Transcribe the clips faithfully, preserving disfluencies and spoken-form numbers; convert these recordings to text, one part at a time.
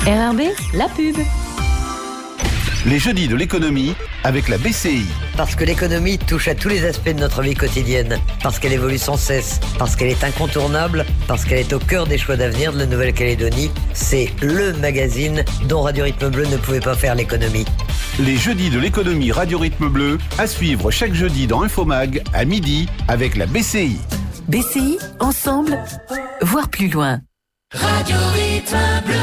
R R B, la pub. Les jeudis de l'économie avec la B C I. Parce que l'économie touche à tous les aspects de notre vie quotidienne. Parce qu'elle évolue sans cesse. Parce qu'elle est incontournable. Parce qu'elle est au cœur des choix d'avenir de la Nouvelle-Calédonie. C'est LE magazine dont Radio Rythme Bleu ne pouvait pas faire l'économie. Les jeudis de l'économie Radio Rythme Bleu, à suivre chaque jeudi dans Infomag à midi avec la B C I. B C I, ensemble, voir plus loin. Radio Rythme Bleu.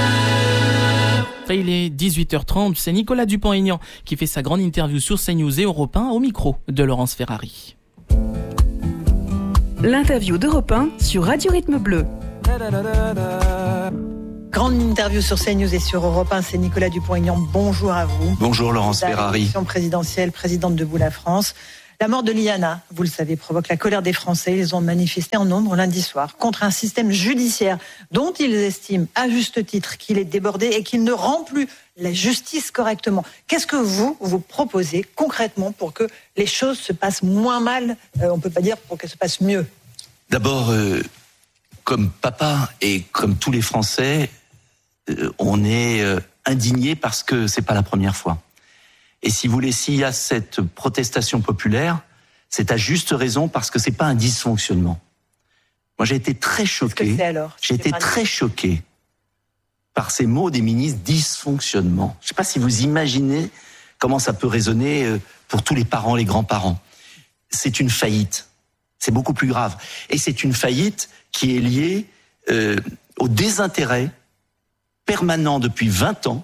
Il est dix-huit heures trente, c'est Nicolas Dupont-Aignan qui fait sa grande interview sur CNews et Europe un au micro de Laurence Ferrari. L'interview d'Europe un sur Radio Rythme Bleu. Grande interview sur CNews et sur Europe un, c'est Nicolas Dupont-Aignan. Bonjour à vous. Bonjour Laurence Ferrari. Élection présidentielle, présidente de Debout la France. La mort de Liana, vous le savez, provoque la colère des Français. Ils ont manifesté en nombre lundi soir contre un système judiciaire dont ils estiment, à juste titre, qu'il est débordé et qu'il ne rend plus la justice correctement. Qu'est-ce que vous, vous proposez concrètement pour que les choses se passent moins mal, euh, on ne peut pas dire pour qu'elles se passent mieux? D'abord, euh, comme papa et comme tous les Français, euh, on est euh, indignés parce que c'est pas la première fois. Et si vous voulez, s'il y a cette protestation populaire, c'est à juste raison parce que c'est pas un dysfonctionnement. Moi, j'ai été très choqué. Qu'est-ce que c'est alors? J'ai été très choqué par ces mots des ministres, dysfonctionnement. Je sais pas si vous imaginez comment ça peut résonner pour tous les parents, les grands-parents. C'est une faillite. C'est beaucoup plus grave. Et c'est une faillite qui est liée euh, au désintérêt permanent depuis vingt ans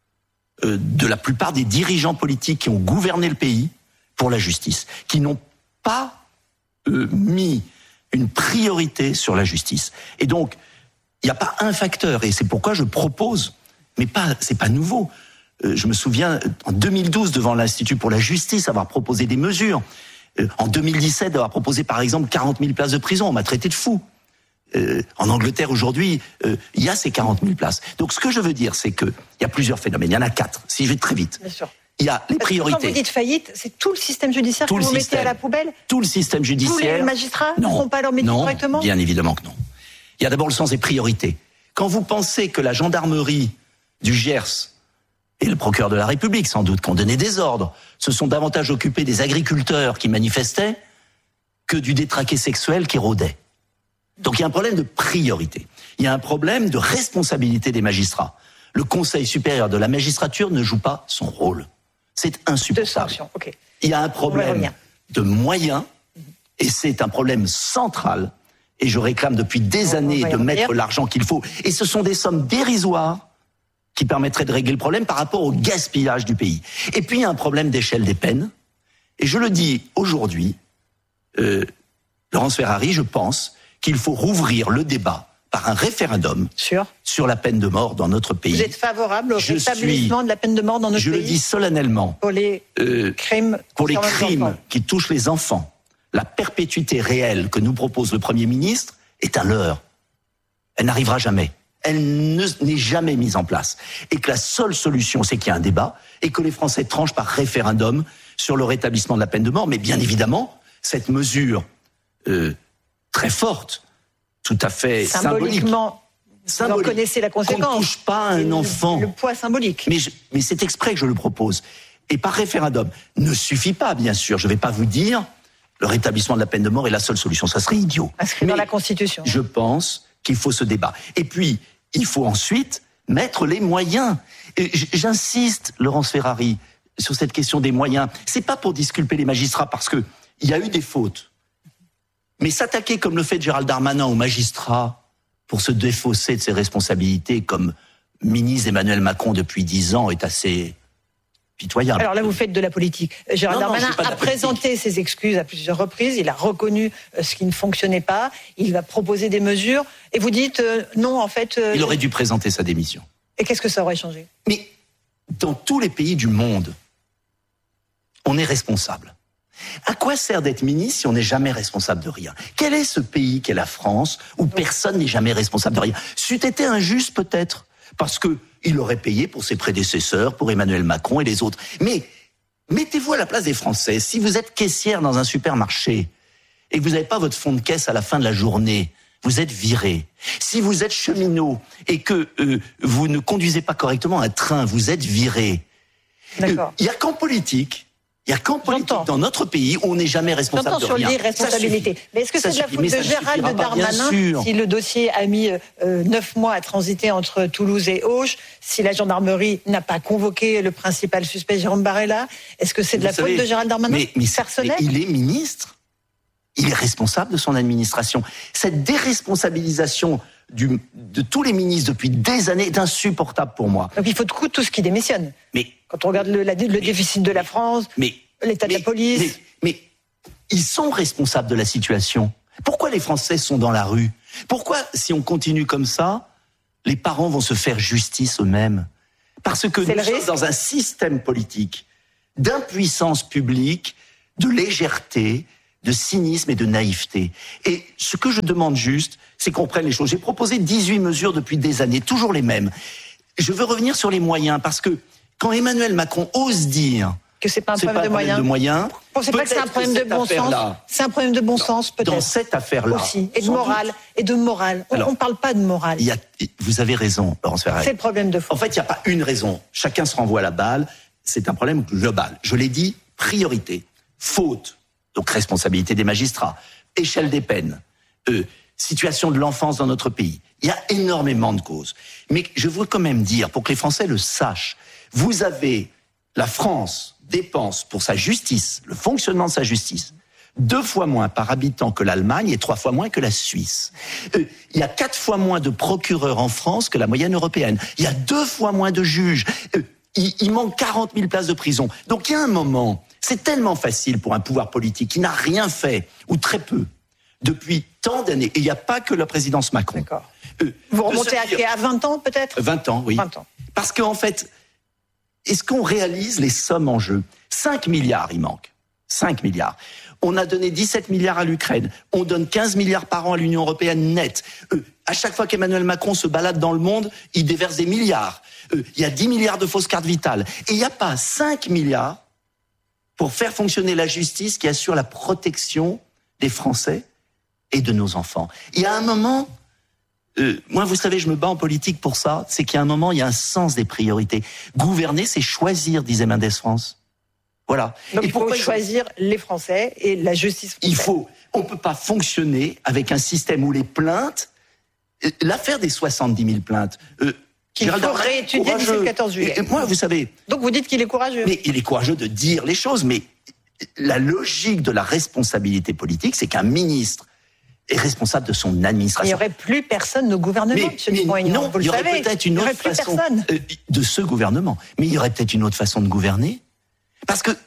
de la plupart des dirigeants politiques qui ont gouverné le pays pour la justice, qui n'ont pas euh, mis une priorité sur la justice. Et donc, il n'y a pas un facteur, et c'est pourquoi je propose, mais pas, c'est pas nouveau. Euh, je me souviens, en deux mille douze, devant l'Institut pour la justice, avoir proposé des mesures. Euh, en deux mille dix-sept, d'avoir proposé, par exemple, quarante mille places de prison. On m'a traité de fou. Euh, en Angleterre aujourd'hui, euh, il y a ces quarante mille places. Donc ce que je veux dire, c'est que il y a plusieurs phénomènes. Il y en a quatre. Si je vais très vite. Bien sûr. Il y a les Parce priorités. Quand vous dites faillite, c'est tout le système judiciaire tout que vous système. mettez à la poubelle. Tout le système judiciaire. Tous les magistrats non, ne font pas leur métier non, correctement. Bien évidemment que non. Il y a d'abord le sens des priorités. Quand vous pensez que la gendarmerie du Gers et le procureur de la République, sans doute, qui ont donné des ordres, se sont davantage occupés des agriculteurs qui manifestaient que du détraqué sexuel qui rôdait. Donc il y a un problème de priorité. Il y a un problème de responsabilité des magistrats. Le Conseil supérieur de la magistrature ne joue pas son rôle. C'est insupportable. Okay. Il y a un problème de moyens, et c'est un problème central. Et je réclame depuis des années de mettre l'argent qu'il faut. Et ce sont des sommes dérisoires qui permettraient de régler le problème par rapport au gaspillage du pays. Et puis il y a un problème d'échelle des peines. Et je le dis aujourd'hui, euh, Laurence Ferrari, je pense qu'il faut rouvrir le débat par un référendum sur, sur la peine de mort dans notre pays. Vous êtes favorable au je rétablissement suis, de la peine de mort dans notre je pays? Je le dis solennellement. Pour les euh, crimes, pour les crimes qui touchent les enfants, la perpétuité réelle que nous propose le Premier ministre est un leurre. Elle n'arrivera jamais. Elle ne, n'est jamais mise en place. Et que la seule solution, c'est qu'il y a un débat et que les Français tranchent par référendum sur le rétablissement de la peine de mort. Mais bien évidemment, cette mesure euh, très forte, tout à fait symboliquement, symbolique. Vous en connaissez la conséquence. Qu'on ne touche pas à un le, enfant. Le poids symbolique. Mais, je, mais c'est exprès que je le propose. Et par référendum, ne suffit pas, bien sûr. Je ne vais pas vous dire le rétablissement de la peine de mort est la seule solution. Ça serait idiot. Inscrit dans la Constitution. Je pense qu'il faut ce débat. Et puis, il faut ensuite mettre les moyens. Et j'insiste, Laurence Ferrari, sur cette question des moyens. C'est pas pour disculper les magistrats, parce que il y a eu des fautes. Mais s'attaquer, comme le fait Gérald Darmanin, aux magistrats pour se défausser de ses responsabilités, comme ministre Emmanuel Macron depuis dix ans, est assez pitoyable. Alors là, vous faites de la politique. Gérald non, Darmanin non, a présenté ses excuses à plusieurs reprises. Il a reconnu ce qui ne fonctionnait pas. Il va proposer des mesures. Et vous dites euh, non, en fait. Euh, il aurait dû présenter sa démission. Et qu'est-ce que ça aurait changé? Mais dans tous les pays du monde, on est responsable. À quoi sert d'être ministre si on n'est jamais responsable de rien? Quel est ce pays qu'est la France où personne n'est jamais responsable de rien? C'eût été injuste peut-être, parce que il aurait payé pour ses prédécesseurs, pour Emmanuel Macron et les autres. Mais mettez-vous à la place des Français. Si vous êtes caissière dans un supermarché et que vous n'avez pas votre fonds de caisse à la fin de la journée vous êtes viré. Si vous êtes cheminot et que euh, vous ne conduisez pas correctement un train, vous êtes viré. D'accord. Il euh, n'y a qu'en politique, il y a qu'en politique J'entends. dans notre pays où on n'est jamais responsable J'entends de sur rien. l'irresponsabilité. Mais est-ce que Ça c'est de la suffit. faute Mais de ça Gérald suffira pas, bien Darmanin sûr. si le dossier a mis euh, neuf mois à transiter entre Toulouse et Auch, si la gendarmerie n'a pas convoqué le principal suspect Jérôme Barella? Est-ce que c'est de Vous la savez, faute de Gérald Darmanin mais, mais, personnelle? mais il est ministre. Il est responsable de son administration. Cette déresponsabilisation du, de tous les ministres depuis des années est insupportable pour moi. Donc il faut de coup tous qui démissionnent. Mais, Quand on regarde le, la- le mais, déficit de la France, mais, l'état de mais, la police... Mais, mais ils sont responsables de la situation. Pourquoi les Français sont dans la rue? Pourquoi, si on continue comme ça, les parents vont se faire justice eux-mêmes? Parce que C'est nous le sommes risque. dans un système politique d'impuissance publique, de légèreté, de cynisme et de naïveté. Et ce que je demande juste, c'est qu'on prenne les choses. J'ai proposé dix-huit mesures depuis des années, toujours les mêmes. Je veux revenir sur les moyens, parce que quand Emmanuel Macron ose dire que c'est pas un c'est problème pas de un problème moyens. de moyens, Vous pensez pas que c'est un peut-être problème de cette bon sens? affaire-là, C'est un problème de bon sens, peut-être. dans cette affaire-là, aussi, et de sans morale, doute, et de morale. On Alors, ne parle pas de morale. il y a, vous avez raison, Laurence Ferrari. C'est le problème de fond. En fait, il n'y a pas une raison. Chacun se renvoie la balle. C'est un problème global. Je l'ai dit, priorité, faute, donc responsabilité des magistrats, échelle des peines, euh, situation de l'enfance dans notre pays. Il y a énormément de causes. Mais je veux quand même dire, pour que les Français le sachent, vous avez la France dépense pour sa justice, le fonctionnement de sa justice, deux fois moins par habitant que l'Allemagne et trois fois moins que la Suisse. Euh, il y a quatre fois moins de procureurs en France que la moyenne européenne. Il y a deux fois moins de juges. Euh, il, il manque quarante mille places de prison. Donc il y a un moment, c'est tellement facile pour un pouvoir politique qui n'a rien fait, ou très peu, depuis tant d'années. Et il n'y a pas que la présidence Macron. D'accord. Euh, Vous de remontez se dire- à, à vingt ans, peut-être? vingt ans, oui. vingt ans. Parce qu'en fait, est-ce qu'on réalise les sommes en jeu? cinq milliards, il manque. cinq milliards. On a donné dix-sept milliards à l'Ukraine. On donne quinze milliards par an à l'Union européenne net. Euh, à chaque fois qu'Emmanuel Macron se balade dans le monde, il déverse des milliards. Euh, il y a dix milliards de fausses cartes vitales. Et il n'y a pas cinq milliards pour faire fonctionner la justice qui assure la protection des Français et de nos enfants. Il y a un moment... Euh, moi, vous savez, je me bats en politique pour ça. C'est qu'il y a un moment, il y a un sens des priorités. Gouverner, c'est choisir, disait Mendès France. Voilà. Donc Et il faut pourquoi choisir les Français et la justice française. Il faut. On peut pas fonctionner avec un système où les plaintes, euh, l'affaire des soixante-dix mille plaintes. Euh, Qu'il Gérald faut Darmanin est réétudier d'ici courageux. le quatorze juillet. Et, et moi, vous savez, Donc vous dites qu'il est courageux. mais il est courageux de dire les choses. Mais la logique de la responsabilité politique, c'est qu'un ministre est responsable de son Il n'y administration. aurait plus personne au gouvernement, Mais, M. mais Dupont-Aignan, non, vous le il y aurait savez. peut-être une Il n'y autre aurait plus façon personne. euh, de ce gouvernement. Mais il y aurait peut-être une autre façon de gouverner. Parce que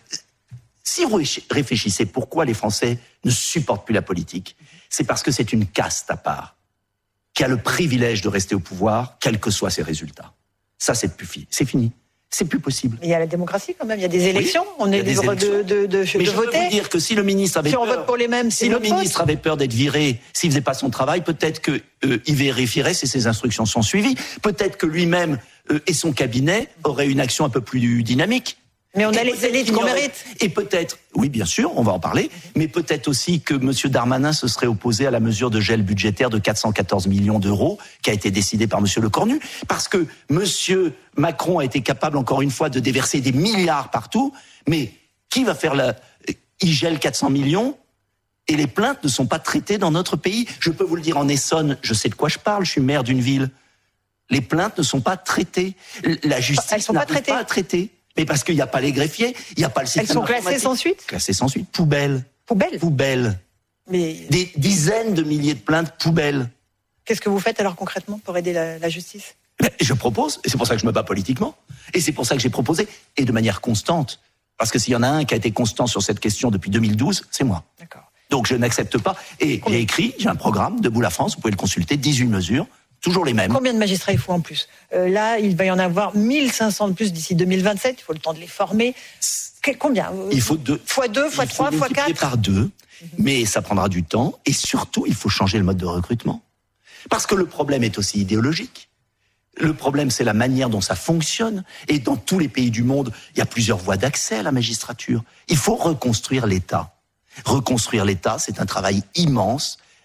si vous réfléchissez pourquoi les Français ne supportent plus la politique, c'est parce que c'est une caste à part qui a le privilège de rester au pouvoir, quels que soient ses résultats. Ça, c'est plus fini. C'est fini. C'est plus possible. Mais il y a la démocratie quand même, il y a des élections, on il y est a des libre de, élections. de, de, Mais de je peux voter. vous dire que si le ministre avait Si on peur, vote pour les mêmes, si c'est le notre faute. ministre avait peur d'être viré, s'il faisait pas son travail, peut-être que euh, il vérifierait si ses instructions sont suivies. Peut-être que lui-même euh, et son cabinet auraient une action un peu plus dynamique. Mais on Et a les peut-être élites qu'il y qu'on aurait- mérite. Et peut-être, oui, bien sûr, on va en parler, mais peut-être aussi que M. Darmanin se serait opposé à la mesure de gel budgétaire de quatre cent quatorze millions d'euros qui a été décidée par M. Lecornu, parce que M. Macron a été capable, encore une fois, de déverser des milliards partout, mais qui va faire la... Il gèle quatre cents millions et les plaintes ne sont pas traitées dans notre pays. Je peux vous le dire en Essonne, je sais de quoi je parle, je suis maire d'une ville. Les plaintes ne sont pas traitées. La justice Elles sont pas n'arrive traitées. pas à traiter. Mais parce qu'il n'y a pas les greffiers, il n'y a pas le système Elles sont classées informatique. sans suite Classées sans suite. Poubelle. Poubelle. Poubelle. Mais Des dizaines de milliers de plaintes poubelles. qu'est-ce que vous faites alors concrètement pour aider la, la justice? Ben, je propose, et c'est pour ça que je me bats politiquement, et c'est pour ça que j'ai proposé, et de manière constante. Parce que s'il y en a un qui a été constant sur cette question depuis deux mille douze, c'est moi. D'accord. Donc je n'accepte pas. Et Combien j'ai écrit, j'ai un programme, Debout la France, vous pouvez le consulter, dix-huit mesures, toujours les mêmes. Combien de magistrats il faut en plus? euh, Là, il va y en avoir mille cinq cents de plus d'ici deux mille vingt-sept. Il faut le temps de les former. Que- combien? Il faut deux. Fois deux, fois il faut trois, fois multiplier quatre. par deux, mais ça prendra du temps. Et surtout, il faut changer le mode de recrutement. Parce que le problème est aussi idéologique. Le problème, c'est la manière dont ça fonctionne. Et dans tous les pays du monde, il y a plusieurs voies d'accès à la magistrature. Il faut reconstruire l'État. Reconstruire l'État, c'est un travail immense,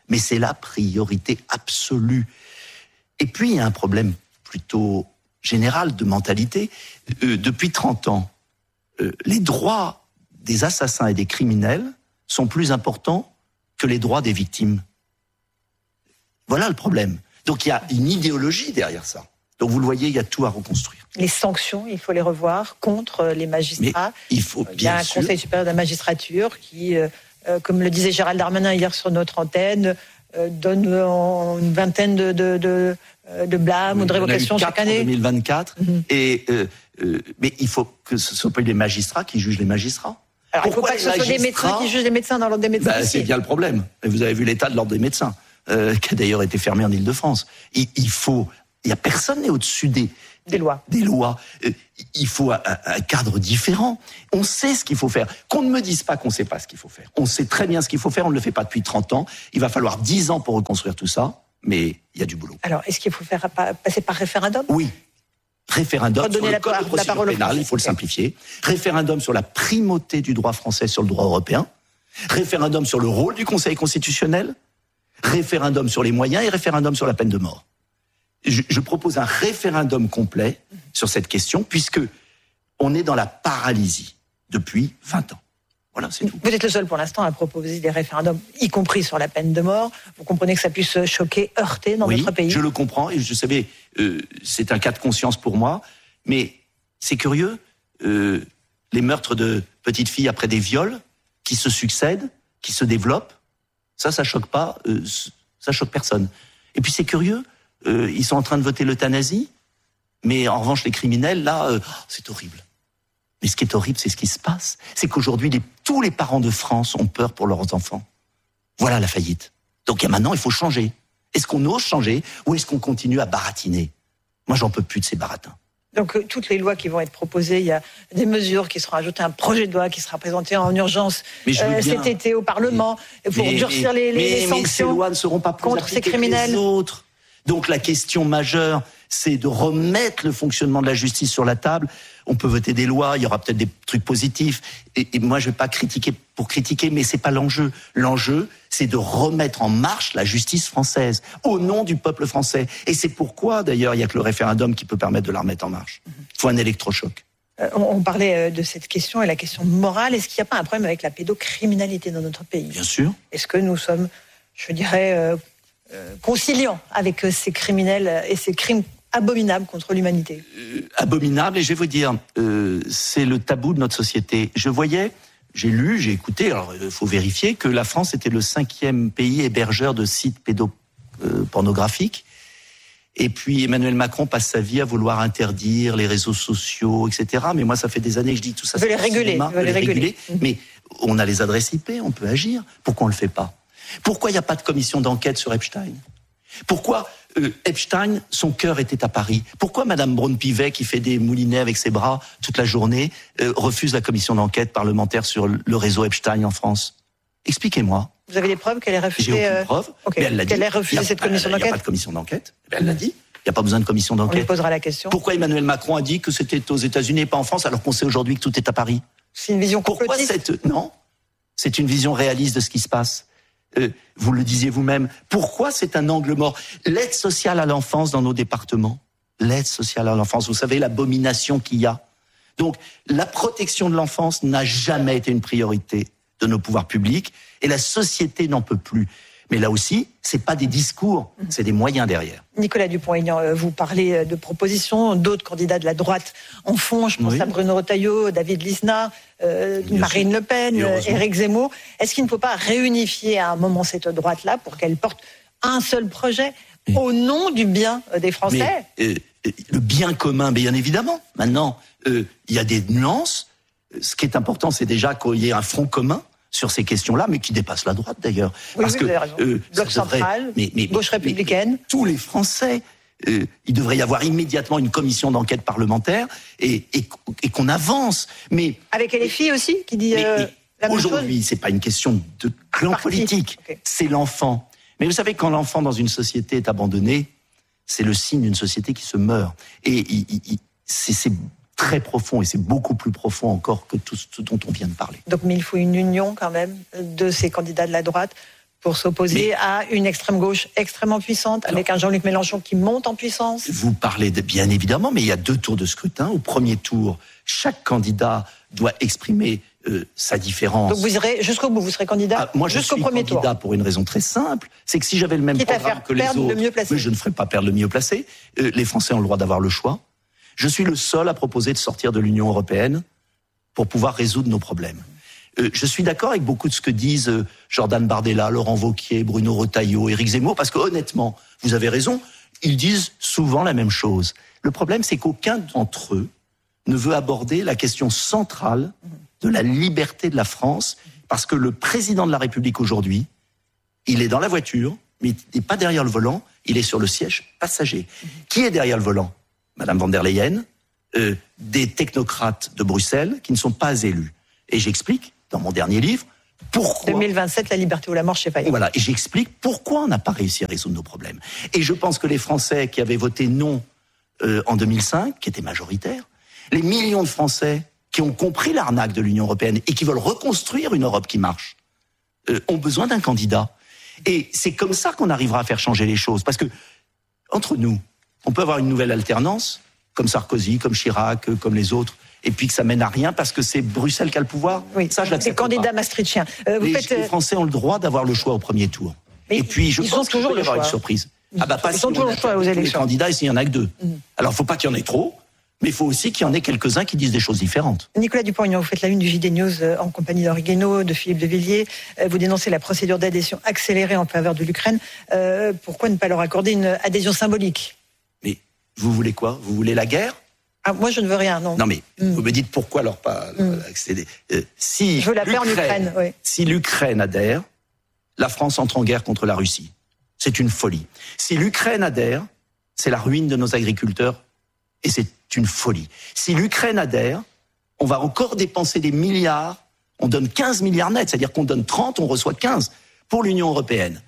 Mais c'est la priorité absolue. Et puis, il y a un problème plutôt général de mentalité. Euh, depuis trente ans, euh, les droits des assassins et des criminels sont plus importants que les droits des victimes. Voilà le problème. Donc il y a une idéologie derrière ça. Donc vous le voyez, il y a tout à reconstruire. Les sanctions, il faut les revoir contre les magistrats. Mais il faut bien Il y a un sûr... Conseil supérieur de la magistrature qui, euh, euh, comme le disait Gérald Darmanin hier sur notre antenne, euh, donne euh, une vingtaine de, de, de, de blâmes oui, ou de révocations chaque année. En deux mille vingt-quatre. Mm-hmm. Et, euh, euh, mais il faut que ce ne soient pas les magistrats qui jugent les magistrats. Alors, Pourquoi il ne faut pas que ce soit des médecins qui jugent les médecins dans l'ordre des médecins. Bah, c'est bien le problème. Et vous avez vu l'état de l'ordre des médecins, euh, qui a d'ailleurs été fermé en Île-de-France. Il, il faut, il y a personne n'est au-dessus des, des lois. Des lois. Euh, il faut un, un cadre différent. On sait ce qu'il faut faire. Qu'on ne me dise pas qu'on ne sait pas ce qu'il faut faire. On sait très bien ce qu'il faut faire. On ne le fait pas depuis trente ans. Il va falloir dix ans pour reconstruire tout ça. Mais il y a du boulot. Alors, est-ce qu'il faut faire passer par référendum ? Oui. Référendum sur le la, code de procédure la parole pénale, il faut le simplifier. Référendum sur la primauté du droit français sur le droit européen. Référendum sur le rôle du Conseil constitutionnel. Référendum sur les moyens et référendum sur la peine de mort. Je, je propose un référendum complet sur cette question, puisque on est dans la paralysie depuis vingt ans. Voilà, c'est tout. Vous êtes le seul pour l'instant à proposer des référendums, y compris sur la peine de mort. Vous comprenez que ça puisse choquer, heurter dans oui, notre pays ? Je le comprends, et je savais, euh, c'est un cas de conscience pour moi, mais c'est curieux, euh, les meurtres de petites filles après des viols, qui se succèdent, qui se développent, ça, ça choque pas, euh, ça choque personne. Et puis c'est curieux, euh, ils sont en train de voter l'euthanasie, mais en revanche les criminels, là, euh, c'est horrible. Mais ce qui est horrible, c'est ce qui se passe. C'est qu'aujourd'hui, les, tous les parents de France ont peur pour leurs enfants. Voilà la faillite. Donc maintenant, il faut changer. Est-ce qu'on ose changer ou est-ce qu'on continue à baratiner ? Moi, j'en peux plus de ces baratins. Donc, euh, toutes les lois qui vont être proposées, il y a des mesures qui seront ajoutées, un projet de loi qui sera présenté en urgence euh, cet été au Parlement mais, pour mais, durcir les, les, mais, les sanctions mais ces lois ne seront pas plus contre ces criminels. Que les autres. Donc la question majeure, c'est de remettre le fonctionnement de la justice sur la table. On peut voter des lois, il y aura peut-être des trucs positifs. Et, et moi, je ne vais pas critiquer pour critiquer, mais c'est pas l'enjeu. L'enjeu, c'est de remettre en marche la justice française, au nom du peuple français. Et c'est pourquoi, d'ailleurs, il n'y a que le référendum qui peut permettre de la remettre en marche. Il faut un électrochoc. Euh, on, on parlait de cette question et la question morale. Est-ce qu'il n'y a pas un problème avec la pédocriminalité dans notre pays ? Bien sûr. Est-ce que nous sommes, je dirais... Euh, Euh, conciliant avec euh, ces criminels et ces crimes abominables contre l'humanité. Euh, abominables, et je vais vous dire, euh, c'est le tabou de notre société. Je voyais, j'ai lu, j'ai écouté, alors il faut vérifier, que la France était le cinquième pays hébergeur de sites pédopornographiques. Euh, et puis Emmanuel Macron passe sa vie à vouloir interdire les réseaux sociaux, et cetera. Mais moi, ça fait des années que je dis que tout ça... Vous les réguler, cinéma, vous les réguler. réguler. Mmh. Mais on a les adresses I P, on peut agir. Pourquoi on ne le fait pas ? Pourquoi il n'y a pas de commission d'enquête sur Epstein ? Pourquoi euh, Epstein, son cœur était à Paris ? Pourquoi Madame Braun-Pivet, qui fait des moulinets avec ses bras toute la journée, euh, refuse la commission d'enquête parlementaire sur le réseau Epstein en France ? Expliquez-moi. Vous avez des preuves qu'elle ait refusé J'ai aucune euh... preuve, okay. mais elle l'a dit. Qu'elle ait refusé cette commission d'enquête ? Il n'y a pas de commission d'enquête, elle l'a dit. Il n'y a pas besoin de commission d'enquête. On lui posera la question. Pourquoi Emmanuel Macron a dit que c'était aux États-Unis et pas en France, alors qu'on sait aujourd'hui que tout est à Paris ? C'est une vision complotiste. Pourquoi cette... Non, c'est une vision réaliste de ce qui se passe. Euh, vous le disiez vous-même, pourquoi c'est un angle mort ? L'aide sociale à l'enfance dans nos départements, l'aide sociale à l'enfance, vous savez l'abomination qu'il y a. Donc la protection de l'enfance n'a jamais été une priorité de nos pouvoirs publics et la société n'en peut plus. Mais là aussi, c'est pas des discours, c'est des moyens derrière. Nicolas Dupont-Aignan, vous parlez de propositions, d'autres candidats de la droite en font, je pense oui. à Bruno Retailleau, David Lisnard, euh, Marine sûr. Le Pen, Éric Zemmour. Est-ce qu'il ne faut pas réunifier à un moment cette droite-là pour qu'elle porte un seul projet oui. au nom du bien des Français ? Mais, euh, le bien commun, bien évidemment. Maintenant, euh, il y a des nuances. Ce qui est important, c'est déjà qu'il y ait un front commun sur ces questions-là, mais qui dépassent la droite d'ailleurs. Oui, Parce oui, que vous avez raison. euh, Bloc central, mais, mais, gauche mais, républicaine. Mais, tous les Français, euh, il devrait y avoir immédiatement une commission d'enquête parlementaire et, et, et qu'on avance. Mais avec L F I aussi, qui dit mais, euh, mais la même chose. Aujourd'hui, c'est pas une question de clan Parti. politique, okay. C'est l'enfant. Mais vous savez, quand l'enfant dans une société est abandonné, c'est le signe d'une société qui se meurt. Et il, il, il, c'est, c'est très profond et c'est beaucoup plus profond encore que tout ce dont on vient de parler. Donc, mais il faut une union quand même de ces candidats de la droite pour s'opposer Mais, à une extrême gauche extrêmement puissante, avec un Jean-Luc Mélenchon qui monte en puissance. Vous parlez de, bien évidemment, mais il y a deux tours de scrutin. Au premier tour, chaque candidat doit exprimer euh, sa différence. Donc vous irez jusqu'au bout, vous serez candidat ah, moi, je jusqu'au suis premier candidat tour. pour une raison très simple, c'est que si j'avais le même Quitte à programme faire que les perdre autres, le mieux placé. mais je ne ferais pas perdre le mieux placé. Euh, les Français ont le droit d'avoir le choix. Je suis le seul à proposer de sortir de l'Union européenne pour pouvoir résoudre nos problèmes. Euh, je suis d'accord avec beaucoup de ce que disent euh, Jordan Bardella, Laurent Wauquiez, Bruno Retailleau, Éric Zemmour, parce que honnêtement, vous avez raison, ils disent souvent la même chose. Le problème, c'est qu'aucun d'entre eux ne veut aborder la question centrale de la liberté de la France, parce que le président de la République aujourd'hui, il est dans la voiture, mais il n'est pas derrière le volant, il est sur le siège passager. Qui est derrière le volant ? Madame von der Leyen, euh, des technocrates de Bruxelles qui ne sont pas élus. Et j'explique, dans mon dernier livre, pourquoi... deux mille vingt-sept, la liberté ou la mort chez Fayot. Voilà, et j'explique pourquoi on n'a pas réussi à résoudre nos problèmes. Et je pense que les Français qui avaient voté non euh, en deux mille cinq, qui étaient majoritaires, les millions de Français qui ont compris l'arnaque de l'Union européenne et qui veulent reconstruire une Europe qui marche, euh, ont besoin d'un candidat. Et c'est comme ça qu'on arrivera à faire changer les choses. Parce que, entre nous, on peut avoir une nouvelle alternance, comme Sarkozy, comme Chirac, comme les autres, et puis que ça mène à rien parce que c'est Bruxelles qui a le pouvoir. Oui, ça, je l'accepte les candidats pas. maastrichtiens. Euh, vous les, faites, les Français ont le droit d'avoir le choix au premier tour. Et puis, je ils pense ont toujours qu'il peut y le avoir choix. une surprise. Ah bah pas Ils si ont on toujours le choix aux tous les élections. candidats et s'il y en a que deux. Mm. Alors, il ne faut pas qu'il y en ait trop, mais il faut aussi qu'il y en ait quelques-uns qui disent des choses différentes. Nicolas Dupont-Aignan, vous faites la une du J D News euh, en compagnie d'Henri Guénaud, de Philippe de Villiers. Euh, vous dénoncez la procédure d'adhésion accélérée en faveur de l'Ukraine. Euh, pourquoi ne pas leur accorder une adhésion symbolique ? Mais vous voulez quoi ? Vous voulez la guerre ? Ah, moi, je ne veux rien, non. Non, mais Mm. vous me dites pourquoi alors pas Mm. accéder. Euh, si Je veux la paix en Ukraine, oui. Si l'Ukraine adhère, la France entre en guerre contre la Russie. C'est une folie. Si l'Ukraine adhère, c'est la ruine de nos agriculteurs et c'est une folie. Si l'Ukraine adhère, on va encore dépenser des milliards. On donne quinze milliards nets, c'est-à-dire qu'on donne trente, on reçoit quinze pour l'Union européenne.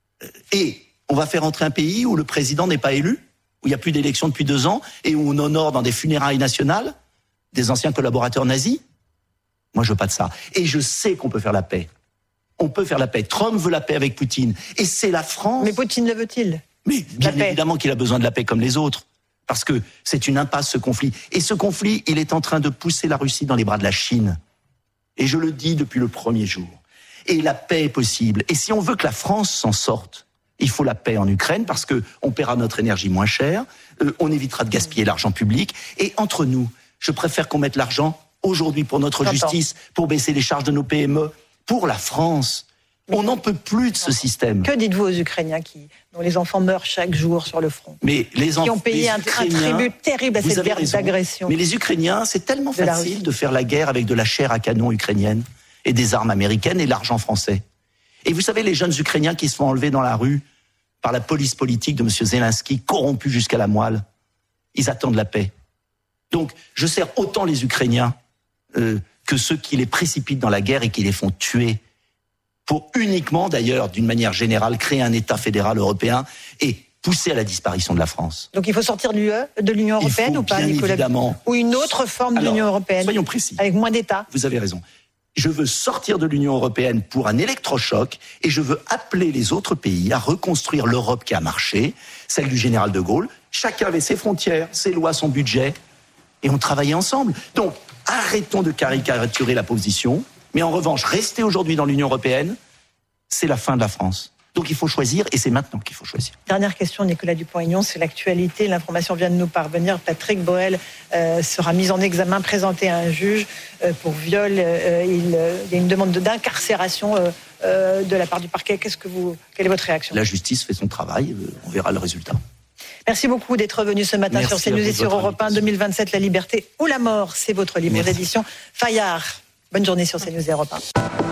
Et on va faire entrer un pays où le président n'est pas élu, où il n'y a plus d'élection depuis deux ans, et où on honore dans des funérailles nationales des anciens collaborateurs nazis. Moi, je veux pas de ça. Et je sais qu'on peut faire la paix. On peut faire la paix. Trump veut la paix avec Poutine. Et c'est la France... Mais Poutine le veut-il ? Mais bien paix. évidemment qu'il a besoin de la paix comme les autres. Parce que c'est une impasse, ce conflit. Et ce conflit, il est en train de pousser la Russie dans les bras de la Chine. Et je le dis depuis le premier jour. Et la paix est possible. Et si on veut que la France s'en sorte, il faut la paix en Ukraine parce que on paiera notre énergie moins cher, euh, on évitera de gaspiller l'argent public. Et entre nous, je préfère qu'on mette l'argent aujourd'hui pour notre J'entends. justice, pour baisser les charges de nos P M E, pour la France. On n'en peut plus de ce système. Que dites-vous aux Ukrainiens qui, dont les enfants meurent chaque jour sur le front ? Mais les Qui ont payé les un, un Ukrainiens, tribut terrible à vous cette avez guerre raison. d'agression. Mais les Ukrainiens, c'est tellement De la facile Russie. de faire la guerre avec de la chair à canon ukrainienne et des armes américaines et l'argent français. Et vous savez, les jeunes Ukrainiens qui se font enlever dans la rue par la police politique de M. Zelensky, corrompus jusqu'à la moelle, ils attendent la paix. Donc, je sers autant les Ukrainiens euh, que ceux qui les précipitent dans la guerre et qui les font tuer, pour uniquement, d'ailleurs, d'une manière générale, créer un État fédéral européen et pousser à la disparition de la France. Donc il faut sortir de l'U E, de l'Union Il européenne faut ou pas, bien Nicolas ? évidemment. Ou une autre forme Alors, d'Union européenne, soyons précis. avec moins d'États. Vous avez raison. Je veux sortir de l'Union européenne pour un électrochoc et je veux appeler les autres pays à reconstruire l'Europe qui a marché, celle du général de Gaulle. Chacun avait ses frontières, ses lois, son budget, et on travaillait ensemble. Donc, arrêtons de caricaturer la position, mais en revanche, rester aujourd'hui dans l'Union européenne, c'est la fin de la France. Donc il faut choisir, et c'est maintenant qu'il faut choisir. Dernière question, Nicolas Dupont-Aignan, c'est l'actualité. L'information vient de nous parvenir. Patrick Boel euh, sera mis en examen, présenté à un juge euh, pour viol. Euh, il, euh, il y a une demande d'incarcération euh, euh, de la part du parquet. Qu'est-ce que vous, quelle est votre réaction ? La justice fait son travail, euh, on verra le résultat. Merci beaucoup d'être venu ce matin Merci sur CNews à vous et de sur votre Europe un. invitation. deux mille vingt-sept, la liberté ou la mort, c'est votre livre Merci. d'édition Fayard. Bonne journée sur CNews et Europe un.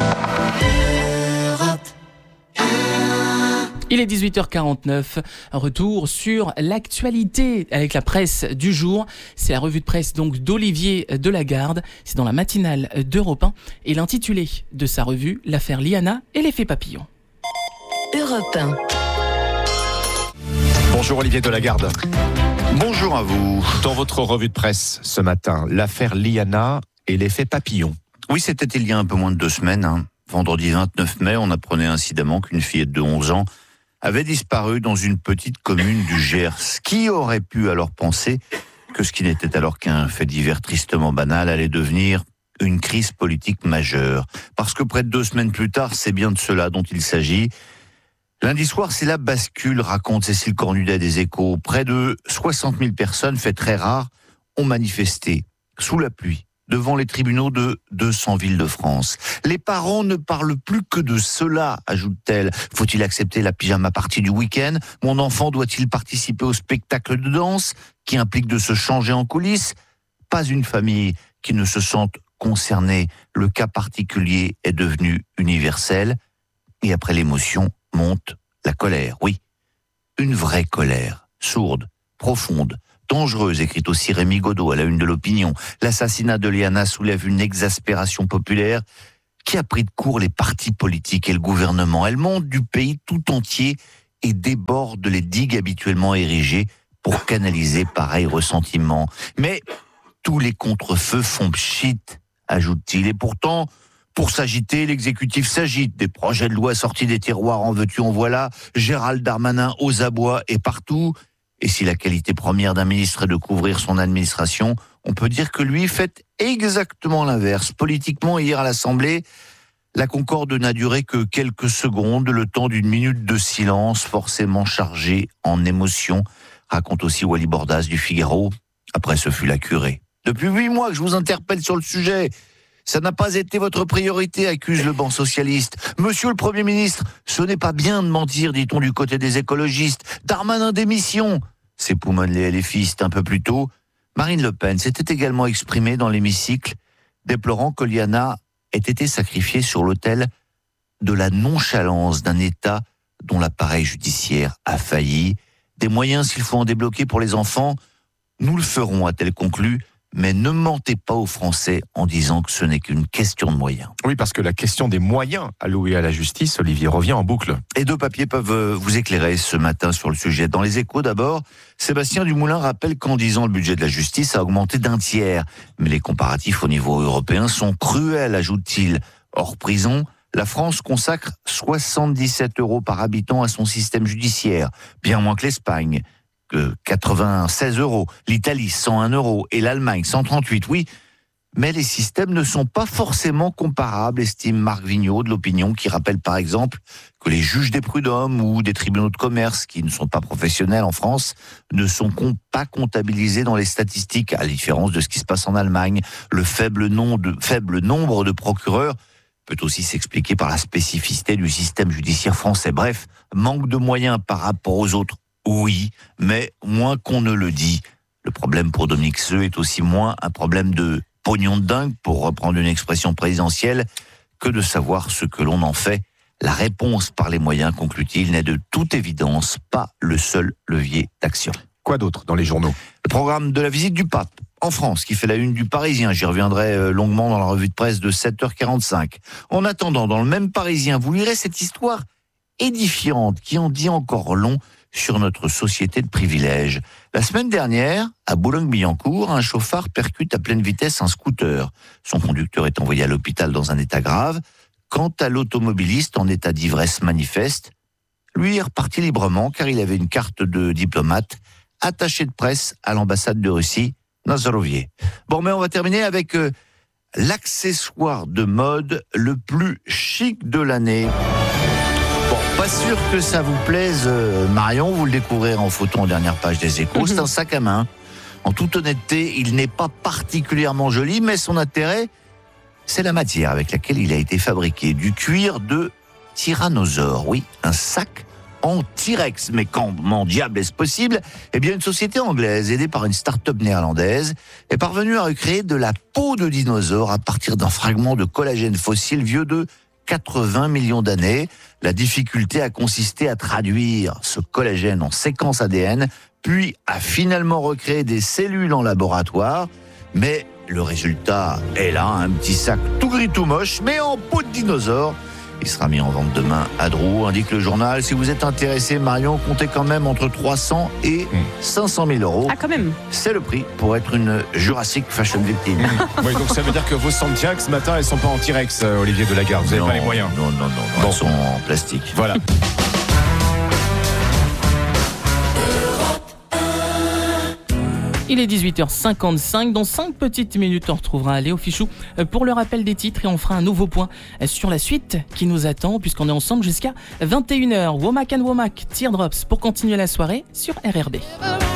Il est dix-huit heures quarante-neuf, retour sur l'actualité avec la presse du jour. C'est la revue de presse donc d'Olivier Delagarde, c'est dans la matinale d'Europe un et l'intitulé de sa revue, l'affaire Liana et l'effet papillon. Europe un. Bonjour Olivier Delagarde. Bonjour à vous. Dans votre revue de presse ce matin, l'affaire Liana et l'effet papillon. Oui, c'était il y a un peu moins de deux semaines. Hein. vendredi vingt-neuf mai, on apprenait incidemment qu'une fillette de onze ans avait disparu dans une petite commune du Gers. Qui aurait pu alors penser que ce qui n'était alors qu'un fait divers tristement banal allait devenir une crise politique majeure? Parce que près de deux semaines plus tard, c'est bien de cela dont il s'agit. Lundi soir, c'est la bascule, raconte Cécile Cornudet des Échos. Près de soixante mille personnes, fait très rare, ont manifesté sous la pluie devant les tribunaux de deux cents villes de France. Les parents ne parlent plus que de cela, ajoute-t-elle. Faut-il accepter la pyjama party du week-end? Mon enfant doit-il participer au spectacle de danse qui implique de se changer en coulisses? Pas une famille qui ne se sente concernée. Le cas particulier est devenu universel. Et après l'émotion, monte la colère. Oui, une vraie colère, sourde, profonde, dangereuse, écrit aussi Rémi Godot à la une de l'Opinion. L'assassinat de Liana soulève une exaspération populaire qui a pris de court les partis politiques et le gouvernement. Elle monte du pays tout entier et déborde les digues habituellement érigées pour canaliser pareil ressentiment. Mais tous les contre-feux font pchit, ajoute-t-il. Et pourtant, pour s'agiter, l'exécutif s'agite. Des projets de loi sortis des tiroirs, en veux-tu, en voilà. Gérald Darmanin aux abois et partout. Et si la qualité première d'un ministre est de couvrir son administration, on peut dire que lui fait exactement l'inverse. Politiquement, hier à l'Assemblée, la concorde n'a duré que quelques secondes, le temps d'une minute de silence, forcément chargé en émotion, raconte aussi Wally Bordas du Figaro. Après, ce fut la curée. Depuis huit mois que je vous interpelle sur le sujet. Ça n'a pas été votre priorité, accuse le banc socialiste. Monsieur le Premier ministre, ce n'est pas bien de mentir, dit-on du côté des écologistes. Darmanin démission, s'époumonent les LFistes un peu plus tôt. Marine Le Pen s'était également exprimée dans l'hémicycle, déplorant que Liana ait été sacrifiée sur l'autel de la nonchalance d'un État dont l'appareil judiciaire a failli. Des moyens, s'il faut en débloquer pour les enfants, nous le ferons, a-t-elle conclu. Mais ne mentez pas aux Français en disant que ce n'est qu'une question de moyens. Oui, parce que la question des moyens alloués à la justice, Olivier, revient en boucle. Et deux papiers peuvent vous éclairer ce matin sur le sujet. Dans les Échos d'abord, Sébastien Dumoulin rappelle qu'en dix ans, le budget de la justice a augmenté d'un tiers. Mais les comparatifs au niveau européen sont cruels, ajoute-t-il. Hors prison, la France consacre soixante-dix-sept euros par habitant à son système judiciaire, bien moins que l'Espagne. Que quatre-vingt-seize euros, l'Italie cent un euros et l'Allemagne cent trente-huit, oui, mais les systèmes ne sont pas forcément comparables, estime Marc Vigneault de l'Opinion, qui rappelle par exemple que les juges des prud'hommes ou des tribunaux de commerce, qui ne sont pas professionnels en France, ne sont pas comptabilisés dans les statistiques, à la différence de ce qui se passe en Allemagne. Le faible, nom de, faible nombre de procureurs peut aussi s'expliquer par la spécificité du système judiciaire français. Bref, manque de moyens par rapport aux autres. Oui, mais moins qu'on ne le dit. Le problème pour Dominique Seux est aussi moins un problème de pognon de dingue, pour reprendre une expression présidentielle, que de savoir ce que l'on en fait. La réponse par les moyens, conclut-il, n'est de toute évidence pas le seul levier d'action. Quoi d'autre dans les journaux? Le programme de la visite du pape en France, qui fait la une du Parisien. J'y reviendrai longuement dans la revue de presse de sept heures quarante-cinq. En attendant, dans le même Parisien, vous lirez cette histoire édifiante qui en dit encore long sur notre société de privilèges. La semaine dernière, à Boulogne-Billancourt, un chauffard percute à pleine vitesse un scooter. Son conducteur est envoyé à l'hôpital dans un état grave. Quant à l'automobiliste en état d'ivresse manifeste, lui est reparti librement car il avait une carte de diplomate attaché de presse à l'ambassade de Russie, Nazarovier. Bon, mais on va terminer avec euh, l'accessoire de mode le plus chic de l'année. Bon, pas sûr que ça vous plaise, euh, Marion, vous le découvrirez en photo en dernière page des Échos. C'est un sac à main. En toute honnêteté, il n'est pas particulièrement joli, mais son intérêt, c'est la matière avec laquelle il a été fabriqué. Du cuir de tyrannosaure, oui, un sac en T-Rex. Mais comment diable est-ce possible? Eh bien, une société anglaise, aidée par une start-up néerlandaise, est parvenue à recréer de la peau de dinosaure à partir d'un fragment de collagène fossile vieux de quatre-vingts millions d'années. La difficulté a consisté à traduire ce collagène en séquence A D N, puis à finalement recréer des cellules en laboratoire. Mais le résultat est là, un petit sac tout gris tout moche, mais en peau de dinosaure. Il sera mis en vente demain à Drou, indique le journal. Si vous êtes intéressé, Marion, comptez quand même entre trois cents et cinq cent mille euros. Ah, quand même. C'est le prix pour être une Jurassic Fashion Victime. Oui, donc ça veut dire que vos Santiago ce matin, elles sont pas en T-Rex, euh, Olivier Delagarde. Vous n'avez pas les moyens. Non, non, non, non bon. Elles sont en plastique. Voilà. Il est dix-huit heures cinquante-cinq. Dans cinq petites minutes, on retrouvera Léo Fichou pour le rappel des titres et on fera un nouveau point sur la suite qui nous attend puisqu'on est ensemble jusqu'à vingt et une heures. Womack and Womack, Teardrops pour continuer la soirée sur R R B.